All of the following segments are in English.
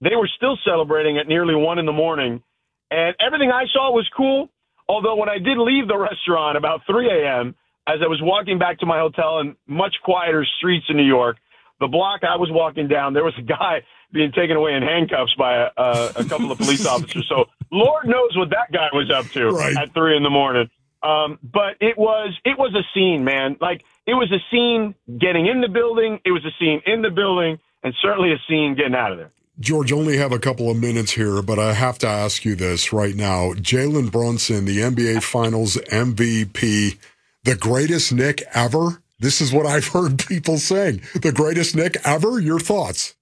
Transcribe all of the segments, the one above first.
they were still celebrating at nearly 1 a.m. And everything I saw was cool. Although when I did leave the restaurant about 3 a.m., as I was walking back to my hotel in much quieter streets in New York, the block I was walking down, there was a guy being taken away in handcuffs by a couple of police officers. So Lord knows what that guy was up to at 3 a.m. But it was a scene, man. Like, it was a scene getting in the building. It was a scene in the building, and certainly a scene getting out of there. George, only have a couple of minutes here, but I have to ask you this right now. Jalen Brunson, the NBA Finals MVP, the greatest Knick ever? This is what I've heard people saying. The greatest Knick ever? Your thoughts?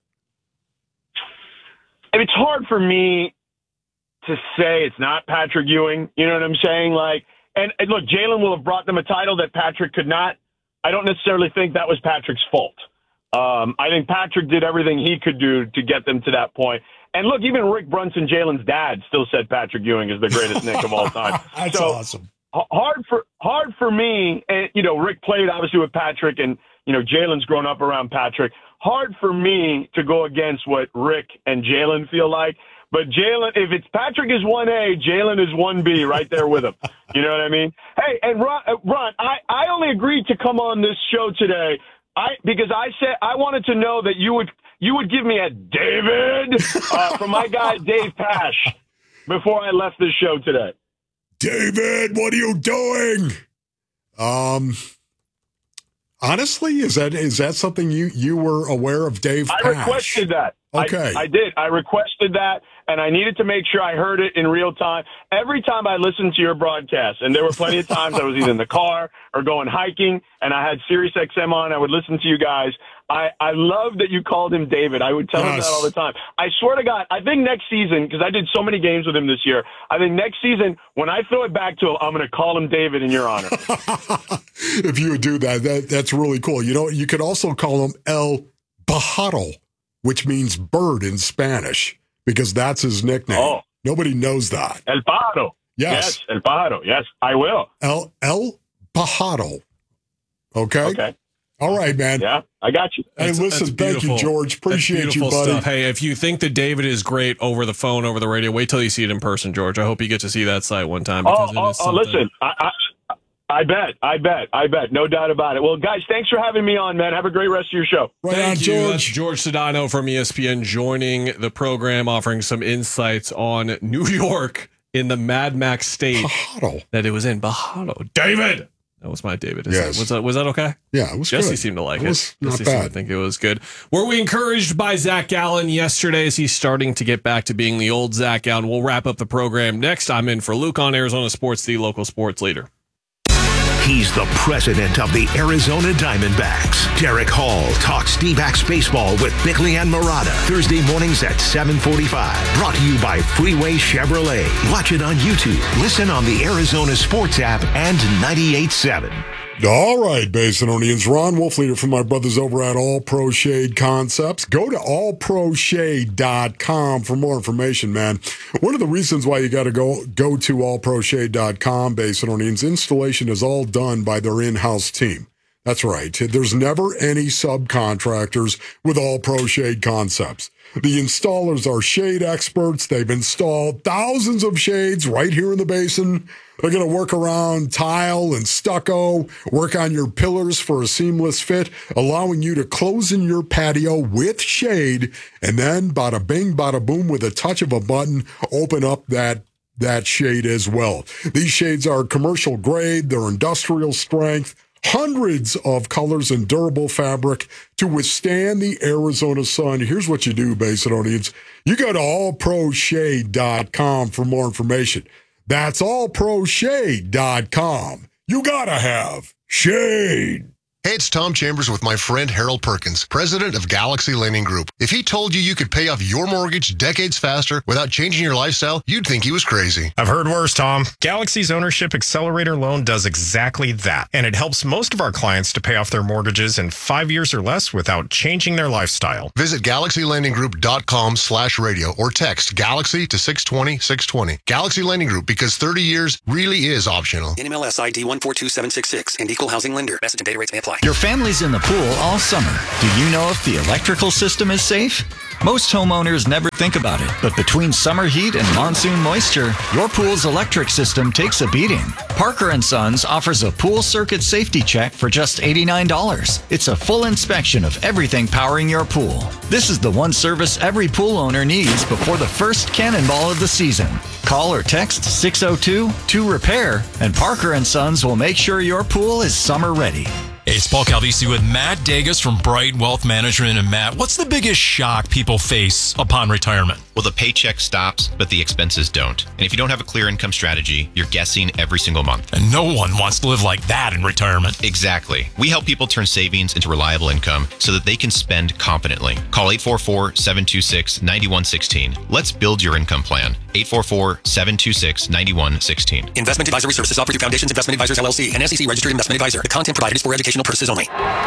It's hard for me to say it's not Patrick Ewing. You know what I'm saying? Like, and look, Jalen will have brought them a title that Patrick could not. I don't necessarily think that was Patrick's fault. I think Patrick did everything he could do to get them to that point. And look, even Rick Brunson, Jalen's dad, still said Patrick Ewing is the greatest Knick of all time. That's so awesome. Hard for me. And, Rick played obviously with Patrick, and Jalen's grown up around Patrick. Hard for me to go against what Rick and Jalen feel like. But Jalen, if it's Patrick is 1A, Jalen is 1B, right there with him. You know what I mean? Hey, and Ron, I only agreed to come on this show today because I said I wanted to know that you would give me a David from my guy Dave Pash before I left this show today. David, what are you doing? Honestly, is that something you were aware of, Dave Pash? I requested that. Okay. I did. I requested that, and I needed to make sure I heard it in real time. Every time I listened to your broadcast, and there were plenty of times I was either in the car or going hiking, and I had Sirius XM on, I would listen to you guys. I love that you called him David. I would tell him that all the time. I swear to God, I think next season, because I did so many games with him this year, I think next season, when I throw it back to him, I'm going to call him David in your honor. If you would do that's really cool. You could also call him El Pájaro, which means bird in Spanish, because that's his nickname. Oh. Nobody knows that. El Pájaro. Yes. El Pájaro. Yes, I will. El Pájaro. Okay. All right, man. Yeah, I got you. Hey, listen, thank you, George. Appreciate you, buddy. Stuff. Hey, if you think that David is great over the phone, over the radio, wait till you see it in person, George. I hope you get to see that site one time. Listen, I bet. No doubt about it. Well, guys, thanks for having me on, man. Have a great rest of your show. Thank you. That's George Sedano from ESPN joining the program, offering some insights on New York in the Mad Max state that it was in. Bajado. David! That was my David. Yes. Was that okay? Yeah, it was Jesse good. seemed to like it. Jesse seemed to think it was good. Were we encouraged by Zach Gallen yesterday as he's starting to get back to being the old Zach Gallen? We'll wrap up the program next. I'm in for Luke on Arizona Sports, the local sports leader. He's the president of the Arizona Diamondbacks. Derek Hall talks D-backs baseball with Bickley and Murata. Thursday mornings at 7:45. Brought to you by Freeway Chevrolet. Watch it on YouTube. Listen on the Arizona Sports app and 98.7. All right, Basinonians. Ron Wolfleader from my brothers over at All Pro Shade Concepts. Go to allproshade.com for more information, man. One of the reasons why you got to go to allproshade.com, Basinonians, installation is all done by their in-house team. That's right. There's never any subcontractors with All Pro Shade Concepts. The installers are shade experts. They've installed thousands of shades right here in the basin. They're going to work around tile and stucco, work on your pillars for a seamless fit, allowing you to close in your patio with shade, and then bada bing, bada boom, with a touch of a button, open up that shade as well. These shades are commercial grade. They're industrial strength. Hundreds of colors and durable fabric to withstand the Arizona sun. Here's what you do, Basinonians. You go to allproshade.com for more information. That's allproshade.com. You gotta have shade. Hey, it's Tom Chambers with my friend Harold Perkins, president of Galaxy Lending Group. If he told you could pay off your mortgage decades faster without changing your lifestyle, you'd think he was crazy. I've heard worse, Tom. Galaxy's Ownership Accelerator Loan does exactly that, and it helps most of our clients to pay off their mortgages in 5 years or less without changing their lifestyle. Visit GalaxyLendingGroup.com/radio or text Galaxy to 620-620. Galaxy Lending Group, because 30 years really is optional. NMLS ID 142766 and Equal Housing Lender. Message and data rates may apply. Your family's in the pool all summer. Do you know if the electrical system is safe? Most homeowners never think about it, but between summer heat and monsoon moisture, your pool's electric system takes a beating. Parker & Sons offers a pool circuit safety check for just $89. It's a full inspection of everything powering your pool. This is the one service every pool owner needs before the first cannonball of the season. Call or text 602-2REPAIR, and Parker & Sons will make sure your pool is summer ready. Hey, it's Paul Calvisi with Matt Dagas from Bright Wealth Management. And Matt, what's the biggest shock people face upon retirement? Well, the paycheck stops, but the expenses don't. And if you don't have a clear income strategy, you're guessing every single month. And no one wants to live like that in retirement. Exactly. We help people turn savings into reliable income so that they can spend confidently. Call 844-726-9116. Let's build your income plan. 844-726-9116. Investment advisory services offered through Foundations Investment Advisors, LLC, an SEC registered investment advisor. The content provided is for educational purposes only.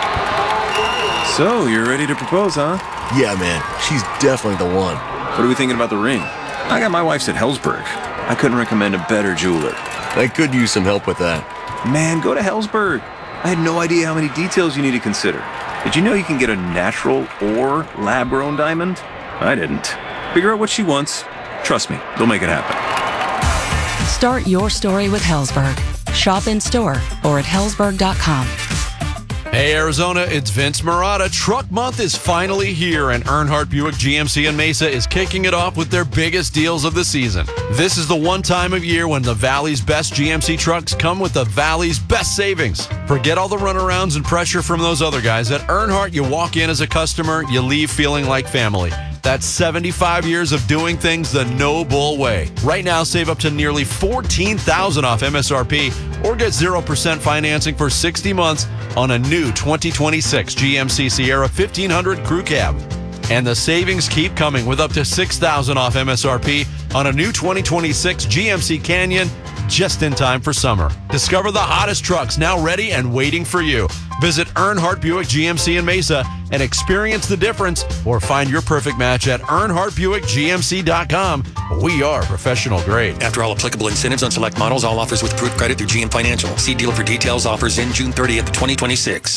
So, you're ready to propose, huh? Yeah, man. She's definitely the one. What are we thinking about the ring? I got my wife's at Helzberg. I couldn't recommend a better jeweler. I could use some help with that. Man, go to Helzberg. I had no idea how many details you need to consider. Did you know you can get a natural or lab-grown diamond? I didn't. Figure out what she wants. Trust me, they'll make it happen. Start your story with Helzberg. Shop in store or at Helzberg.com. Hey Arizona, it's Vince Marotta. Truck Month is finally here, and Earnhardt Buick GMC in Mesa is kicking it off with their biggest deals of the season. This is the one time of year when the Valley's best GMC trucks come with the Valley's best savings. Forget all the runarounds and pressure from those other guys. At Earnhardt, you walk in as a customer, you leave feeling like family. That's 75 years of doing things the no bull way. Right now, save up to nearly $14,000 off MSRP or get 0% financing for 60 months on a new 2026 GMC Sierra 1500 Crew Cab. And the savings keep coming with up to $6,000 off MSRP on a new 2026 GMC Canyon just in time for summer. Discover the hottest trucks now ready and waiting for you. Visit Earnhardt Buick GMC in Mesa and experience the difference, or find your perfect match at EarnhardtBuickGMC.com. We are professional grade. After all applicable incentives on select models, all offers with approved credit through GM Financial. See dealer for details. Offers in June 30th, 2026.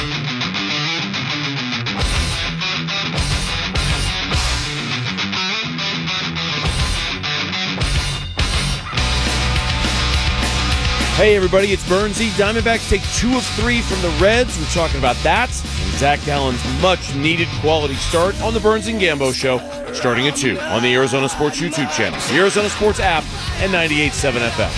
Hey everybody, it's Burnsy. Diamondbacks take 2 of 3 from the Reds. We're talking about that and Zach Gallen's much-needed quality start on the Burns and Gambo Show, starting at 2 on the Arizona Sports YouTube channel, the Arizona Sports app, and 98.7 FM.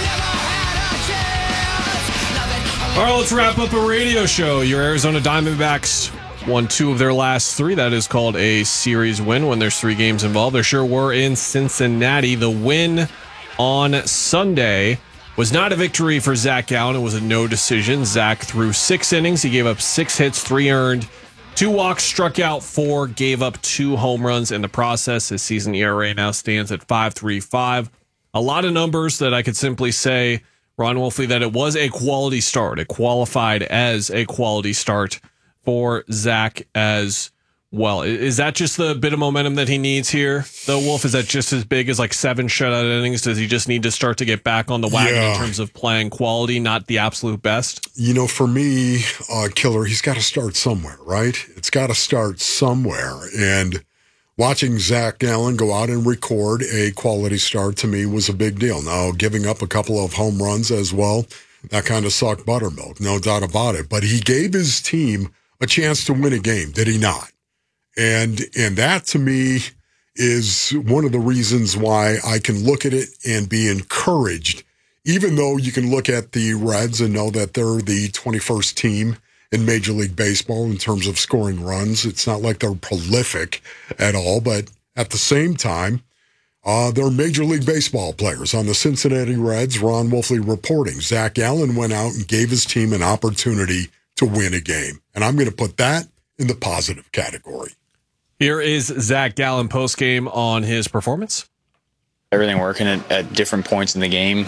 All right, let's wrap up a radio show. Your Arizona Diamondbacks won 2 of their last 3. That is called a series win when there's 3 games involved. There sure were in Cincinnati. The win on Sunday was not a victory for Zach Gallen. It was a no decision. Zach threw 6 innings. He gave up 6 hits, 3 earned, 2 walks, struck out 4, gave up 2 home runs in the process. His season ERA now stands at 5.35. A lot of numbers that I could simply say, Ron Wolfley, that it was a quality start. It qualified as a quality start for Zach as well. Is that just the bit of momentum that he needs here, though, Wolf? Is that just as big as like 7 shutout innings? Does he just need to start to get back on the wagon in terms of playing quality, not the absolute best? You know, for me, Killer, he's got to start somewhere, right? It's got to start somewhere. And watching Zach Gallen go out and record a quality start to me was a big deal. Now, giving up a couple of home runs as well, that kind of sucked buttermilk, no doubt about it. But he gave his team a chance to win a game, did he not? And that, to me, is one of the reasons why I can look at it and be encouraged, even though you can look at the Reds and know that they're the 21st team in Major League Baseball in terms of scoring runs. It's not like they're prolific at all, but at the same time, they're Major League Baseball players. On the Cincinnati Reds, Ron Wolfley reporting, Zach Gallen went out and gave his team an opportunity to win a game. And I'm going to put that in the positive category. Here is Zach Gallen postgame on his performance. Everything working at different points in the game.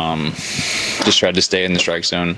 Just tried to stay in the strike zone.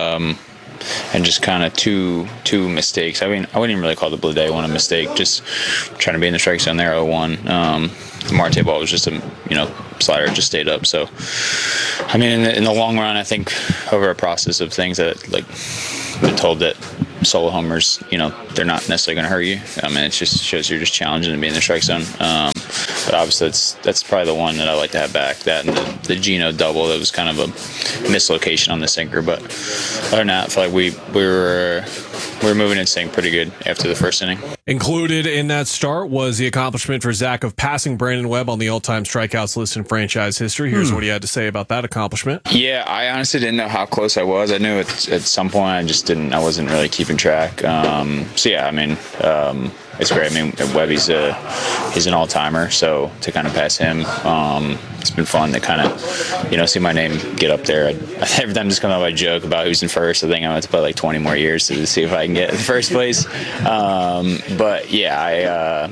And just kind of two mistakes. I mean, I wouldn't even really call the Blue Day one a mistake. Just trying to be in the strike zone there, 0-1. The Marte ball was just a slider, just stayed up. So, I mean, in the long run, I think over a process of things that, like, been told that solo homers, they're not necessarily going to hurt you. I mean, it just shows you're just challenging to be in the strike zone. But obviously, that's probably the one that I like to have back. That and the Geno double, that was kind of a mislocation on the sinker. But other than that, I feel like we're moving in sync pretty good after the first inning. Included in that start was the accomplishment for Zach of passing Brandon Webb on the all-time strikeouts list in franchise history. Here's what he had to say about that accomplishment. Yeah, I honestly didn't know how close I was. I knew at some point I wasn't really keeping track. So yeah, I mean, it's great. I mean, Webb, he's an all-timer, so to kind of pass him, it's been fun to kind of, see my name get up there. Every time I just come out with a joke about who's in first, I think I'm going to play like 20 more years to see if I can get in first place. But yeah,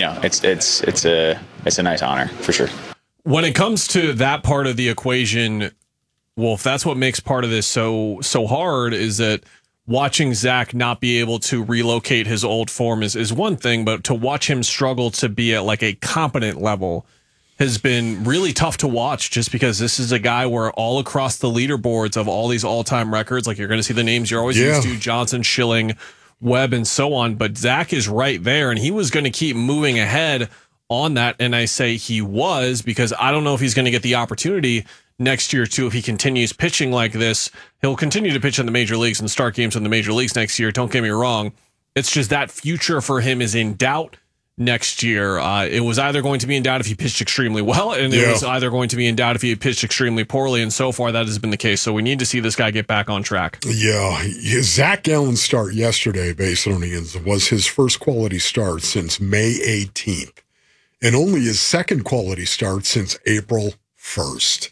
it's a nice honor for sure. When it comes to that part of the equation, Wolf, that's what makes part of this so hard, is that watching Zach not be able to relocate his old form is one thing, but to watch him struggle to be at like a competent level has been really tough to watch, just because this is a guy where all across the leaderboards of all these all-time records, like you're going to see the names you're always used to, Johnson, Schilling, Webb, and so on, but Zach is right there, and he was going to keep moving ahead on that, and I say he was because I don't know if he's going to get the opportunity next year too. If he continues pitching like this, he'll continue to pitch in the major leagues and start games in the major leagues next year. Don't get me wrong. It's just that future for him is in doubt next year. It was either going to be in doubt if he pitched extremely well, and it was either going to be in doubt if he pitched extremely poorly, and so far that has been the case. So we need to see this guy get back on track. Yeah, Zach Gallen's start yesterday, Basinonians, was his first quality start since May 18th, and only his second quality start since April 1st.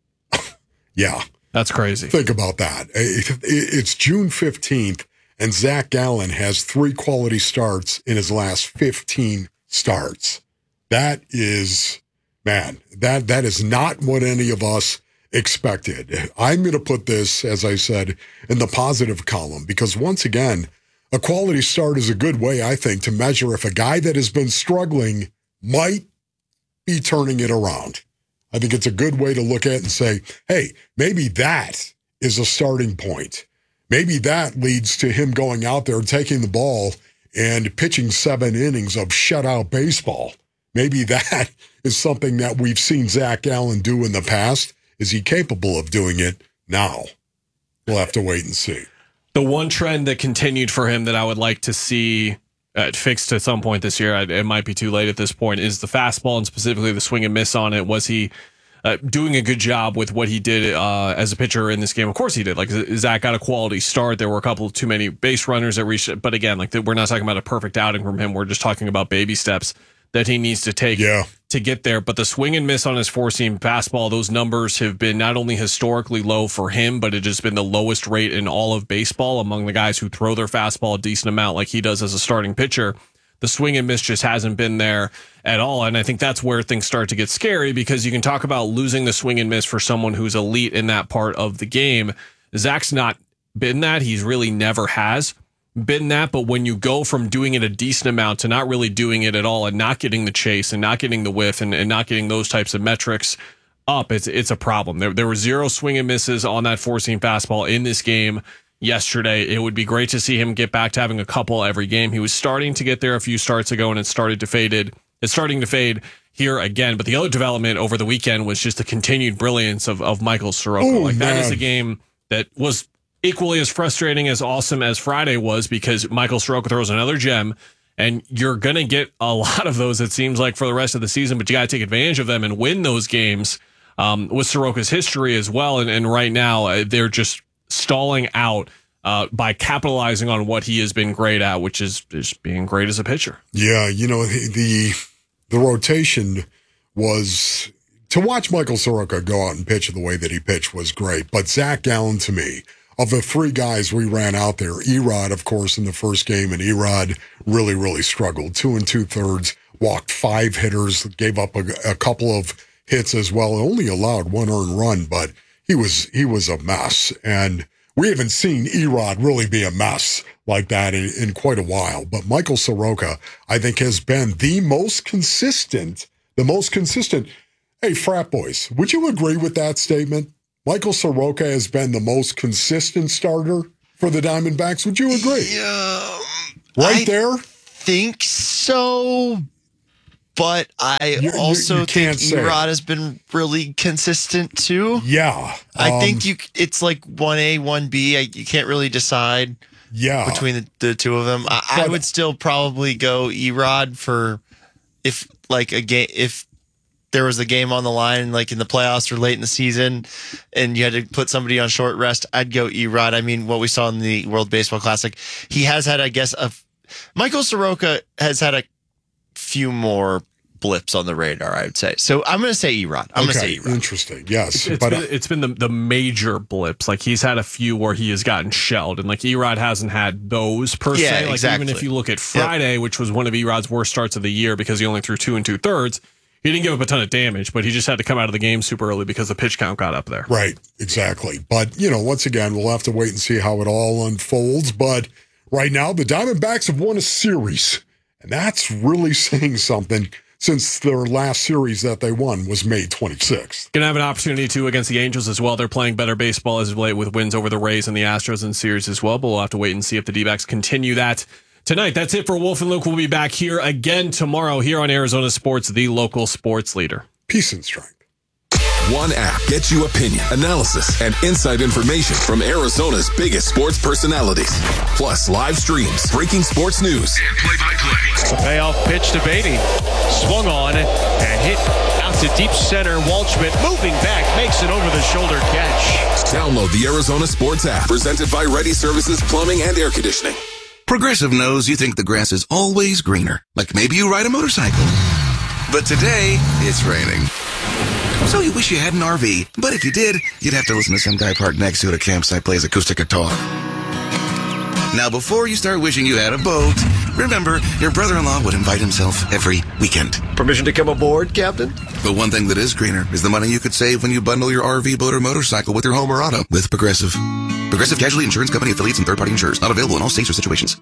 Yeah. That's crazy. Think about that. It's June 15th, and Zach Gallen has 3 quality starts in his last 15 starts. That is, man, that is not what any of us expected. I'm going to put this, as I said, in the positive column, because once again, a quality start is a good way, I think, to measure if a guy that has been struggling might be turning it around. I think it's a good way to look at it and say, hey, maybe that is a starting point. Maybe that leads to him going out there, taking the ball, and pitching 7 innings of shutout baseball. Maybe that is something that we've seen Zach Gallen do in the past. Is he capable of doing it now? We'll have to wait and see. The one trend that continued for him that I would like to see fixed at some point this year, it might be too late at this point, is the fastball, and specifically the swing and miss on it. Was he doing a good job with what he did as a pitcher in this game? Of course he did. Like, Zach got a quality start. There were a couple too many base runners that reached it. But again, like, we're not talking about a perfect outing from him. We're just talking about baby steps that he needs to take to get there. But the swing and miss on his 4-seam fastball, those numbers have been not only historically low for him, but it has been the lowest rate in all of baseball among the guys who throw their fastball a decent amount like he does as a starting pitcher. The swing and miss just hasn't been there at all. And I think that's where things start to get scary, because you can talk about losing the swing and miss for someone who's elite in that part of the game. Zach's not been that. He's really never has been that. But when you go from doing it a decent amount to not really doing it at all, and not getting the chase and not getting the whiff and not getting those types of metrics up, it's a problem. There were 0 swing and misses on that 4-seam fastball in this game yesterday. It would be great to see him get back to having a couple every game. He was starting to get there a few starts ago, and it's starting to fade here again. But the other development over the weekend was just the continued brilliance of Michael Soroka. That is a game that was equally as frustrating as awesome as Friday was, because Michael Soroka throws another gem, and you're going to get a lot of those, it seems like, for the rest of the season, but you got to take advantage of them and win those games with Soroka's history as well. And right now, they're just stalling out by capitalizing on what he has been great at, which is being great as a pitcher. Yeah, the rotation was, to watch Michael Soroka go out and pitch the way that he pitched was great. But Zach Gallen, to me, of the 3 guys we ran out there, Erod, of course, in the first game, and Erod really, really struggled. 2 2/3, walked 5 hitters, gave up a couple of hits as well, only allowed 1 earned run, but he was a mess. And we haven't seen Erod really be a mess like that in quite a while. But Michael Soroka, I think, has been the most consistent. Hey, frat boys, would you agree with that statement? Michael Soroka has been the most consistent starter for the Diamondbacks. Would you agree? I there? Think so, but I also think Erod has been really consistent too. Yeah. I think it's like 1A, 1B. You can't really decide between the two of them. I would still probably go Erod for if there was a game on the line, like in the playoffs or late in the season, and you had to put somebody on short rest, I'd go Erod. I mean, what we saw in the World Baseball Classic, he has had, I guess, Michael Soroka has had a few more blips on the radar, I would say. So I'm going to say Erod. I'm going to say Erod. Interesting. Yes. It's been the major blips. Like, he's had a few where he has gotten shelled, and like Erod hasn't had those per se. Like, exactly. Even if you look at Friday, which was one of Erod's worst starts of the year because he only threw 2 2/3, he didn't give up a ton of damage, but he just had to come out of the game super early because the pitch count got up there. Right. Exactly. But, once again, we'll have to wait and see how it all unfolds. But right now, the Diamondbacks have won a series, and that's really saying something since their last series that they won was May 26th. Going to have an opportunity, too, against the Angels as well. They're playing better baseball as of late with wins over the Rays and the Astros in series as well, but we'll have to wait and see if the D-backs continue that tonight. That's it for Wolf and Luke. We'll be back here again tomorrow here on Arizona Sports, the local sports leader. Peace and strength. One app gets you opinion, analysis, and inside information from Arizona's biggest sports personalities. Plus live streams, breaking sports news, and play-by-play. The payoff pitch to Beatty. Swung on and hit out to deep center. Waldschmidt moving back, makes an over-the-shoulder catch. Download the Arizona Sports app, presented by Ready Services Plumbing and Air Conditioning. Progressive knows you think the grass is always greener. Like maybe you ride a motorcycle. But today, it's raining. So you wish you had an RV, but if you did, you'd have to listen to some guy parked next to it at a campsite plays acoustic guitar. Now, before you start wishing you had a boat, remember, your brother-in-law would invite himself every weekend. Permission to come aboard, Captain? But one thing that is greener is the money you could save when you bundle your RV, boat, or motorcycle with your home or auto with Progressive. Progressive Casualty Insurance Company affiliates and third-party insurers. Not available in all states or situations.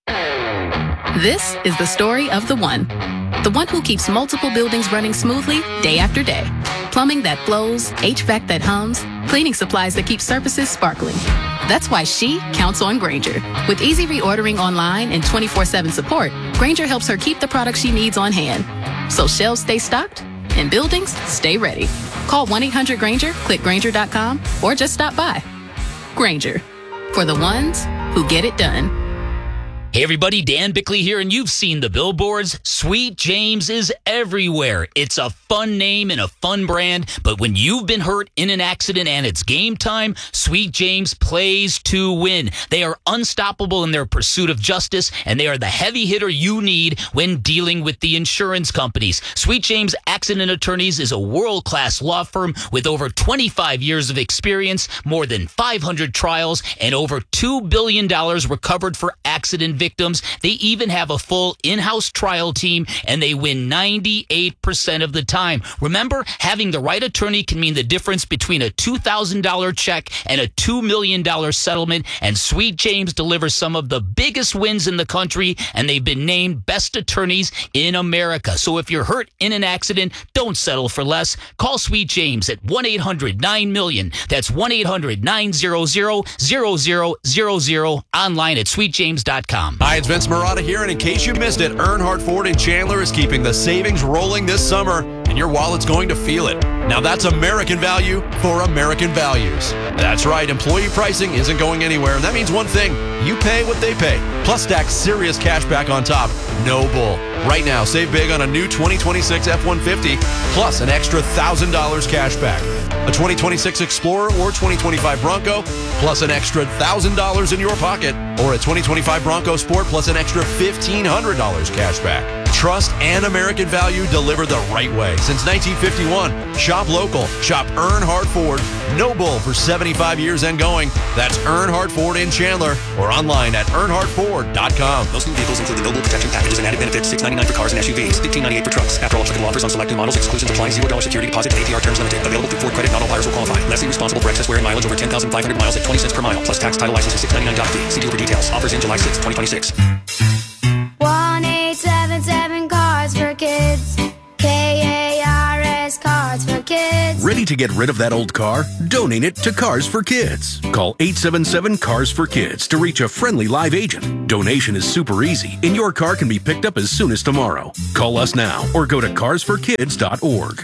This is the story of the one. The one who keeps multiple buildings running smoothly day after day. Plumbing that flows, HVAC that hums, cleaning supplies that keep surfaces sparkling. That's why she counts on Grainger. With easy reordering online and 24/7 support, Grainger helps her keep the products she needs on hand. So shelves stay stocked and buildings stay ready. Call 1-800-GRAINGER, click Grainger.com, or just stop by. Grainger, for the ones who get it done. Hey everybody, Dan Bickley here, and you've seen the billboards. Sweet James is everywhere. It's a fun name and a fun brand, but when you've been hurt in an accident and it's game time, Sweet James plays to win. They are unstoppable in their pursuit of justice, and they are the heavy hitter you need when dealing with the insurance companies. Sweet James Accident Attorneys is a world-class law firm with over 25 years of experience, more than 500 trials, and over $2 billion recovered for accident victims. They even have a full in-house trial team, and they win 98% of the time. Remember, having the right attorney can mean the difference between a $2,000 check and a $2 million settlement, and Sweet James delivers some of the biggest wins in the country, and they've been named best attorneys in America. So if you're hurt in an accident, don't settle for less. Call Sweet James at 1-800-9-MILLION. That's 1-800-900-0000, online at sweetjames.com. Hi, it's Vince Marotta here, and in case you missed it, Earnhardt Ford in Chandler is keeping the savings rolling this summer, and your wallet's going to feel it. Now that's American value for American values. That's right, employee pricing isn't going anywhere, and that means one thing: you pay what they pay. Plus stack serious cash back on top. No bull. Right now, save big on a new 2026 F-150, plus an extra $1,000 cash back. A 2026 Explorer or 2025 Bronco, plus an extra $1,000 in your pocket, or a 2025 Bronco Sport plus an extra $1,500 cash back. Trust and American value delivered the right way. Since 1951, shop local, shop Earnhardt Ford. No bull for 75 years and going. That's Earnhardt Ford in Chandler, or online at earnhardtford.com. Most new vehicles include the Noble Protection Packages and added benefits. $699 for cars and SUVs, $1598 for trucks. After all applicable offers on select new models, exclusions apply. $0 security deposit and APR terms limited. Available through Ford Credit. Not all buyers will qualify. Lessee responsible for excess wear and mileage over 10,500 miles at 20 cents per mile. Plus tax, title, license, and $699 fee. See dealer for details. Offers in July 6, 2026. 1-877 Cards for Kids. KARS Cards for Kids. Ready to get rid of that old car? Donate it to Cars for Kids. Call 877-CARS-FOR-KIDS to reach a friendly live agent. Donation is super easy, and your car can be picked up as soon as tomorrow. Call us now or go to carsforkids.org.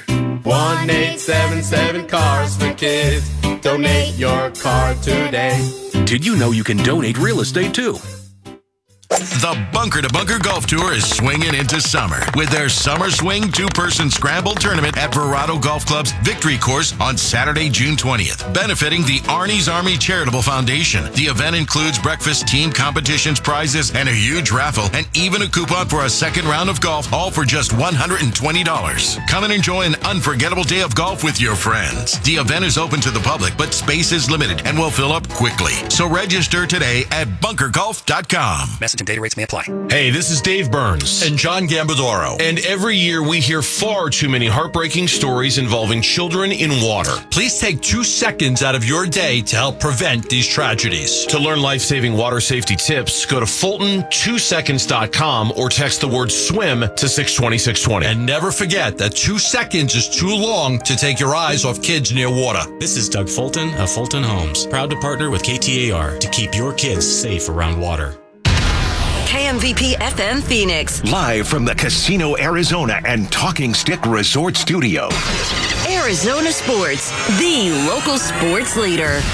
1-877-CARS-FOR-KIDS. Donate your car today. Did you know you can donate real estate too? The Bunker to Bunker Golf Tour is swinging into summer with their Summer Swing 2-person scramble tournament at Verado Golf Club's Victory Course on Saturday, June 20th, benefiting the Arnie's Army Charitable Foundation. The event includes breakfast, team competitions, prizes, and a huge raffle, and even a coupon for a second round of golf, all for just $120. Come and enjoy an unforgettable day of golf with your friends. The event is open to the public, but space is limited and will fill up quickly. So register today at bunkergolf.com. Message and data rates may apply. Hey, this is Dave Burns. And John Gambadoro. And every year we hear far too many heartbreaking stories involving children in water. Please take 2 seconds out of your day to help prevent these tragedies. To learn life-saving water safety tips, go to Fulton2seconds.com or text the word SWIM to 620-620. And never forget that 2 seconds is too long to take your eyes off kids near water. This is Doug Fulton of Fulton Homes, proud to partner with KTAR to keep your kids safe around water. KMVP FM Phoenix. Live from the Casino Arizona and Talking Stick Resort Studio. Arizona Sports, the local sports leader.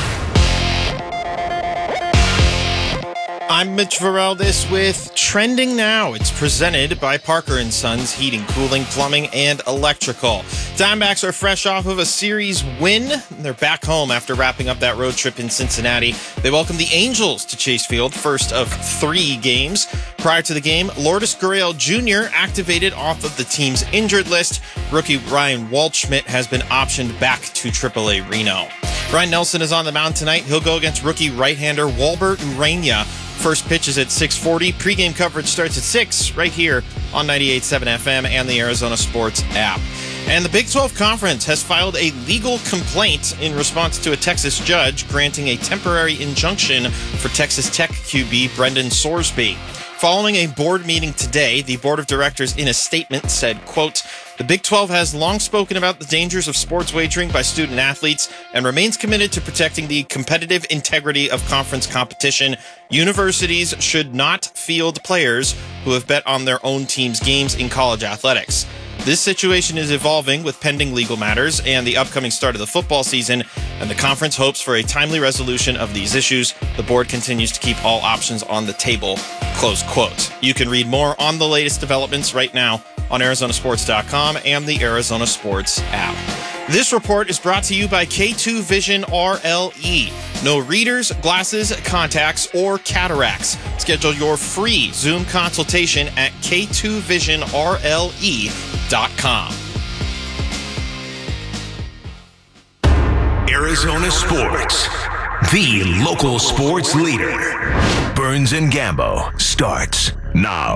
I'm Mitch Vareldis with Trending Now. It's presented by Parker & Sons Heating, Cooling, Plumbing, and Electrical. Diamondbacks are fresh off of a series win. They're back home after wrapping up that road trip in Cincinnati. They welcome the Angels to Chase Field, first of 3 games. Prior to the game, Lourdes Gurriel Jr. activated off of the team's injured list. Rookie Ryan Waldschmidt has been optioned back to AAA Reno. Brian Nelson is on the mound tonight. He'll go against rookie right-hander Walbert Urania. First pitch is at 6:40. Pre-game coverage starts at 6 right here on 98.7 FM and the Arizona Sports app. And the Big 12 Conference has filed a legal complaint in response to a Texas judge granting a temporary injunction for Texas Tech QB Brendan Sorsby. Following a board meeting today, the board of directors in a statement said, quote, "The Big 12 has long spoken about the dangers of sports wagering by student athletes and remains committed to protecting the competitive integrity of conference competition. Universities should not field players who have bet on their own team's games in college athletics. This situation is evolving with pending legal matters and the upcoming start of the football season, and the conference hopes for a timely resolution of these issues. The board continues to keep all options on the table," close quote. You can read more on the latest developments right now on ArizonaSports.com and the Arizona Sports app. This report is brought to you by K2 Vision RLE. No readers, glasses, contacts, or cataracts. Schedule your free Zoom consultation at K2VisionRLE.com. Arizona Sports, the local sports leader. Burns and Gambo starts now.